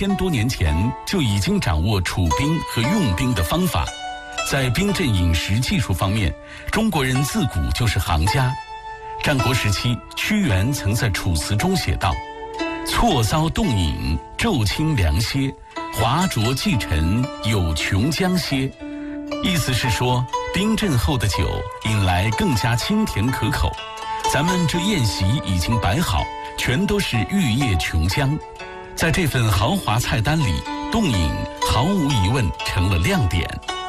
2000多年前就已经掌握储兵和用兵的方法。在兵阵饮食技术方面，中国人自古就是行家。战国时期，屈原曾在《楚辞》中写道：“错遭冻饮，昼清凉歇；华浊既沉，有穷将歇。”意思是说，冰镇后的酒饮来更加清甜可口。咱们这宴席已经摆好，全都是玉液琼浆。在这份豪华菜单里，冻饮毫无疑问成了亮点。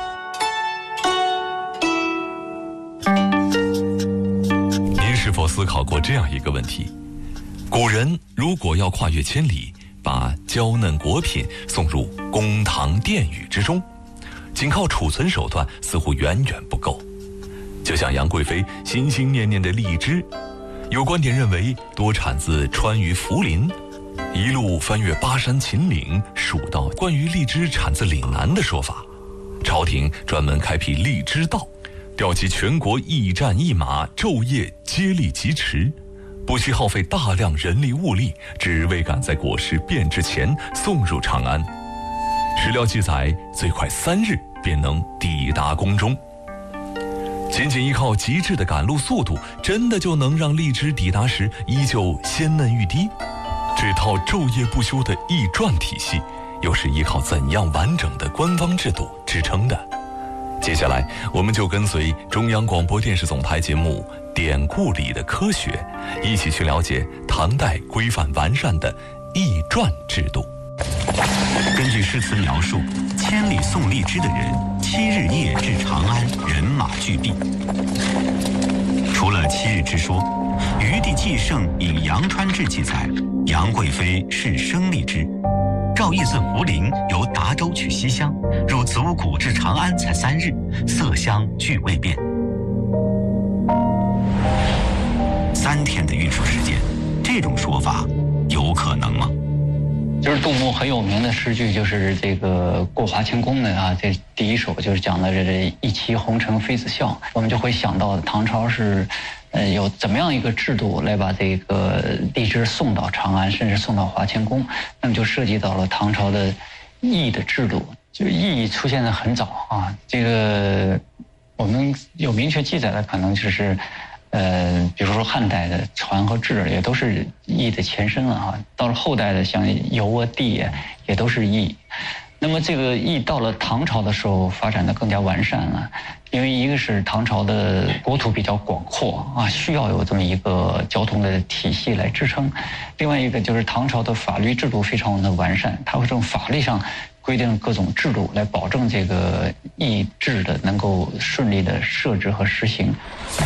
您是否思考过这样一个问题：古人如果要跨越千里，把娇嫩果品送入公堂殿宇之中，仅靠储存手段似乎远远不够。就像杨贵妃心心念念的荔枝，有观点认为多产自川渝涪陵，一路翻越巴山秦岭，数到关于荔枝产自岭南的说法。朝廷专门开辟荔枝道，调集全国驿站驿马，昼夜接力疾驰，不惜耗费大量人力物力，只为赶在果实变质前送入长安。史料记载，最快3日便能抵达宫中。仅仅依靠极致的赶路速度，真的就能让荔枝抵达时依旧鲜嫩欲滴？这套昼夜不休的驿传体系，又是依靠怎样完整的官方制度支撑的？接下来，我们就跟随中央广播电视总台节目《典故里的科学》，一起去了解唐代规范完善的驿传制度。 根据诗词描述，千里送荔枝的人，7日夜至长安，人马俱毕。除了7日之说，《余地纪胜》引《杨川志》记载，杨贵妃是生荔枝。赵毅自涪陵由达州取西厢，入子午谷至长安才3日，色香俱未变。3天的运输时间，这种说法有可能吗？ 就是杜牧很有名的诗句，就是这个过华清宫的啊，这第一首就是讲的这一骑红尘妃子笑，我们就会想到唐朝是，有怎么样一个制度来把这个荔枝送到长安，甚至送到华清宫，那么就涉及到了唐朝的驿的制度，就驿出现的很早啊，这个我们有明确记载的可能就是。比如说汉代的船和制也都是驿的前身了啊，到了后代的像邮啊地也都是驿。那么这个驿到了唐朝的时候发展的更加完善了，因为一个是唐朝的国土比较广阔啊，需要有这么一个交通的体系来支撑；另外一个就是唐朝的法律制度非常的完善，它会从法律上规定各种制度来保证这个驿制的能够顺利的设置和实行。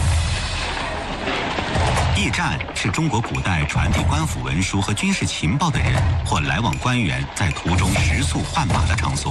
驿站是中国古代传递官府文书和军事情报的人或来往官员在途中食宿换马的场所。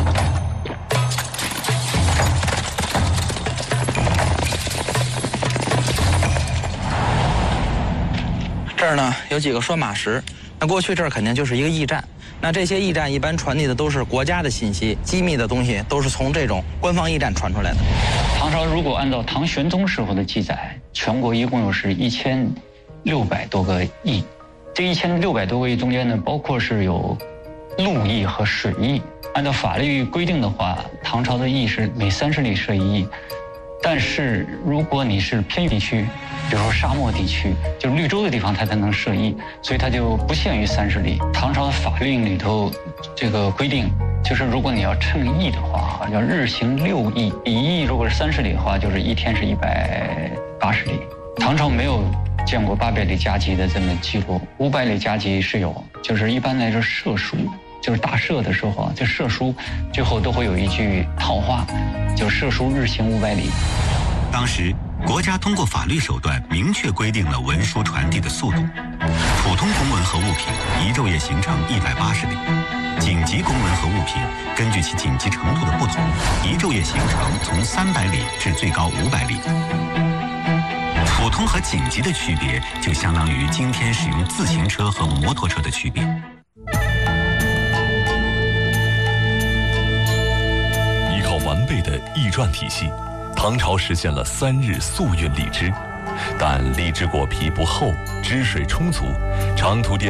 这儿呢有几个拴马石，那过去这儿肯定就是一个驿站。那这些驿站一般传递的都是国家的信息，机密的东西都是从这种官方驿站传出来的。 唐朝如果按照唐玄宗时候的记载，全国一共有是1600多个驿。这1600多个驿中间呢，包括是有陆驿和水驿。按照法律规定的话，唐朝的驿是每30里设一驿。但是如果你是偏远地区，比如说沙漠地区，就是绿洲的地方，它才能设驿，所以它就不限于30里。唐朝的法令里头这个规定，就是如果你要称驿的话，要日行6驿，一驿如果是30里的话，就是一天是180里。唐朝没有见过800里加急的这么记录，500里加急是有，就是一般来说射书，就是大赦的时候啊，就射书最后都会有一句套话，就是射书日行500里。 当时国家通过法律手段明确规定了文书传递的速度，普通公文和物品一昼夜行程180里，紧急公文和物品根据其紧急程度的不同，一昼夜行程从300里至最高500里。普通和紧急的区别，就相当于今天使用自行车和摩托车的区别。 依靠完备的驿传体系，唐朝实现了3日速运荔枝，但荔枝果皮不厚，汁水充足，长途